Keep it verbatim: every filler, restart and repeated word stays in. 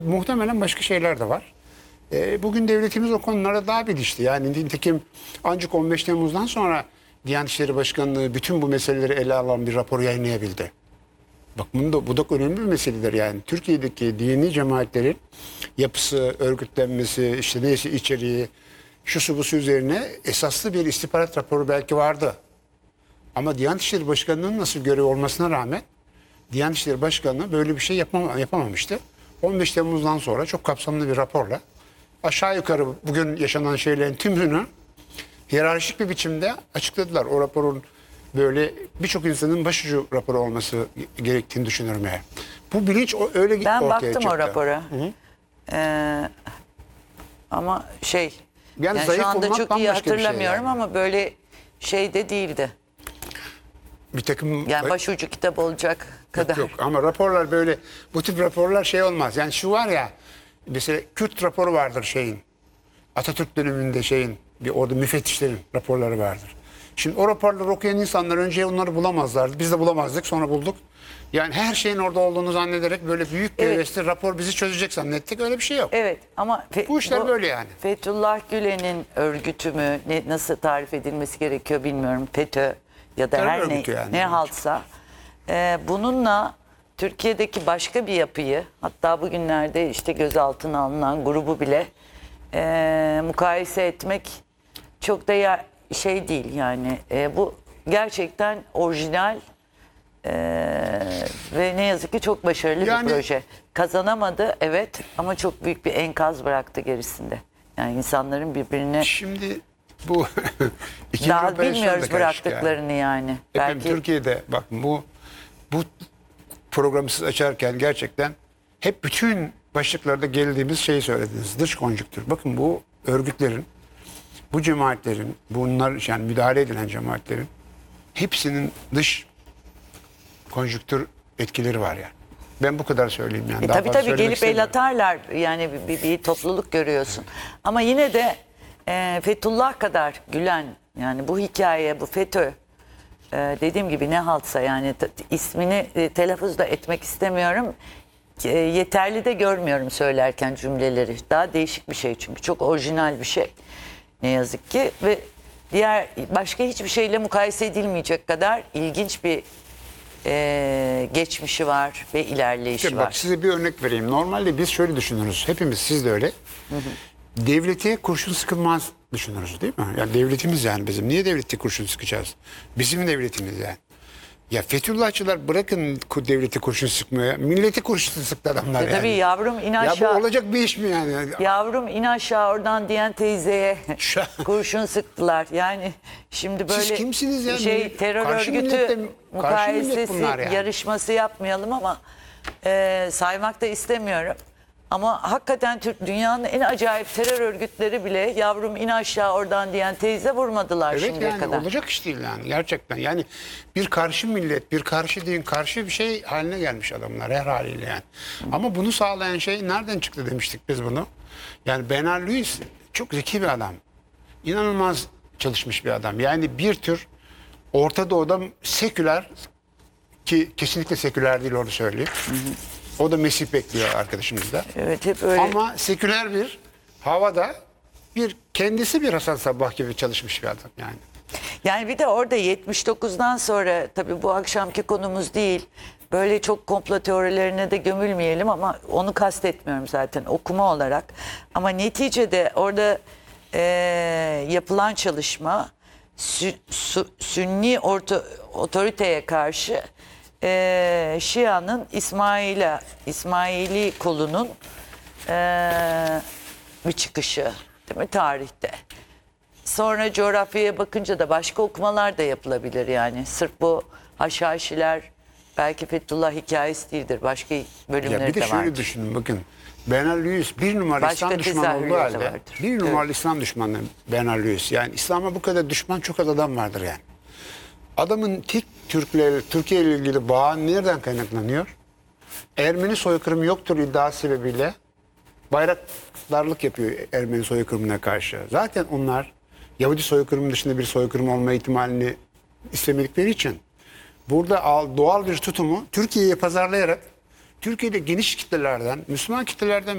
Muhtemelen başka şeyler de var. E, bugün devletimiz o konulara daha bilinçli. Yani nitekim ancak on beş Temmuz'dan sonra Diyanet İşleri Başkanlığı bütün bu meseleleri ele alan bir rapor yayınlayabildi. Bak bunu da, bu da önemli bir meseledir yani. Türkiye'deki dini cemaatlerin yapısı, örgütlenmesi, işte neyse içeriği, şusu busu üzerine esaslı bir istihbarat raporu belki vardı. Ama Diyanet İşleri Başkanlığı'nın nasıl görev olmasına rağmen Diyanet İşleri Başkanlığı böyle bir şey yapam yapamamıştı. on beş Temmuz'dan sonra çok kapsamlı bir raporla aşağı yukarı bugün yaşanan şeylerin tümünü hiyerarşik bir biçimde açıkladılar. O raporun böyle birçok insanın başucu raporu olması gerektiğini düşünüyorum yani. Bu bilinç o- öyle Ben ortaya baktım çıktı. o rapora. Ee, ama şey Yani yani zayıf şu anda olmak çok iyi bambaşka bir şey hatırlamıyorum yani. ama böyle şey de değildi. Bir takım Yani başucu kitap olacak kadar. Yok ama raporlar böyle, bu tip raporlar şey olmaz. Yani şu var ya, mesela Kürt raporu vardır şeyin. Atatürk döneminde şeyin, bir orada müfettişlerin raporları vardır. Şimdi o raporları okuyan insanlar önce onları bulamazlardı. Biz de bulamazdık, sonra bulduk. Yani her şeyin orada olduğunu zannederek böyle büyük bir Evet. hevesli rapor bizi çözecek zannettik. Öyle bir şey yok. Evet ama fe- Bu işler böyle yani. Fethullah Gülen'in örgütü mü ne, nasıl tarif edilmesi gerekiyor bilmiyorum. FETÖ ya da Terör her ne, örgütü yani. ne haltsa. Ee, bununla Türkiye'deki başka bir yapıyı, hatta bugünlerde işte gözaltına alınan grubu bile e, mukayese etmek çok da ya, şey değil yani. E, bu gerçekten orijinal e, ve ne yazık ki çok başarılı Yani- bir proje. Kazanamadı evet ama çok büyük bir enkaz bıraktı gerisinde. Yani insanların birbirine Şimdi bu ikinci daha operasyon da bilmiyoruz karışık yani. bıraktıklarını yani. Efendim, Belki Türkiye'de bakın bu bu programı siz açarken gerçekten hep bütün başlıklarda geldiğimiz şeyi söylediniz. Dış konjüktür. Bakın bu örgütlerin, bu cemaatlerin, bunlar yani müdahale edilen cemaatlerin hepsinin dış konjüktür etkileri var yani. Ben bu kadar söyleyeyim yani. E, Daha tabii fazla tabii söylemek gelip el istemiyorum. atarlar yani bir, bir, bir topluluk görüyorsun. Ama yine de e, Fethullah kadar Gülen yani bu hikaye bu FETÖ e, dediğim gibi ne haltsa yani t- ismini e, telaffuz da etmek istemiyorum. E, yeterli de görmüyorum söylerken cümleleri. Daha değişik bir şey çünkü çok orijinal bir şey ne yazık ki ve diğer başka hiçbir şeyle mukayese edilmeyecek kadar ilginç bir e, geçmişi var ve ilerleyişi İşte var. bak size bir örnek vereyim. Normalde biz şöyle düşünürüz. Hepimiz, siz de öyle. Devlete kurşun sıkılmaz düşünürüz değil mi? Yani devletimiz yani bizim. Niye devlete kurşun sıkacağız? Bizim devletimiz yani. Ya Fethullahçılar bırakın ku- devlete kurşun sıkmaya. Millete kurşun sıktı adamlar E yani. tabii yavrum in Ya bu aşağı. olacak bir iş mi yani? Yavrum in aşağı oradan diyen teyzeye Şu- kurşun sıktılar. Yani şimdi böyle Siz kimsiniz ya? şey Millet- terör karşı örgütü millette- karşı millet mukayesesi bunlar yani. yarışması yapmayalım ama e, saymak da istemiyorum. Ama hakikaten Türk dünyanın en acayip terör örgütleri bile yavrum in aşağı oradan diyen teyze vurmadılar Evet şimdiye yani kadar. olacak iş değil yani gerçekten. Yani bir karşı millet, bir karşı din, karşı bir şey haline gelmiş adamlar her haliyle yani. Ama bunu sağlayan şey nereden çıktı demiştik biz bunu. Yani Bernard Lewis çok zeki bir adam. İnanılmaz çalışmış bir adam. Yani bir tür Orta Doğu'da seküler, ki kesinlikle seküler değil onu söyleyeyim. O da Mesih bekliyor arkadaşımız da. Evet hep öyle. Ama seküler bir havada bir kendisi bir Hasan Sabbah gibi çalışmış bir adam yani. Yani bir de orada yetmiş dokuzdan sonra tabii bu akşamki konumuz değil. Böyle çok komplo teorilerine de gömülmeyelim ama onu kastetmiyorum zaten okuma olarak. Ama neticede orada e, yapılan çalışma sü, su, Sünni orta, otoriteye karşı e, Şia'nın İsmail'e İsmaili kolunun e, bir çıkışı değil mi tarihte. Sonra coğrafyaya bakınca da başka okumalar da yapılabilir yani. Sırf bu Haşhaşiler belki Fethullah hikayesi değildir. Başka bölümleri Ya bir de de şöyle vardır. düşünün bakın. Bernard Lewis bir numara Başka İslam düşmanı olduğu tezahürleri de halde vardır. bir numaralı Evet. İslam düşmanı Bernard Lewis. Yani İslam'a bu kadar düşman çok az adam vardır yani. Adamın tek Türkler, Türkiye ile ilgili bağı nereden kaynaklanıyor? Ermeni soykırımı yoktur iddiası sebebiyle bayraktarlık yapıyor Ermeni soykırımına karşı. Zaten onlar Yahudi soykırımı dışında bir soykırım olma ihtimalini istemedikleri için burada al- doğal bir tutumu Türkiye'ye pazarlayarak Türkiye'de geniş kitlelerden, Müslüman kitlelerden